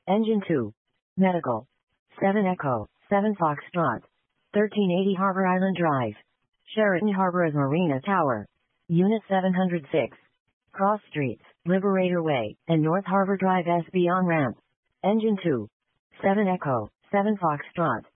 Engine 2. Medical. 7 Echo, 7 Foxtrot. 1380 Harbor Island Drive. Sheraton Harbour's Marina Tower. Unit 706. Cross Streets, Liberator Way, and North Harbor Drive SB on ramp. Engine 2. 7 Echo, 7 Foxtrot.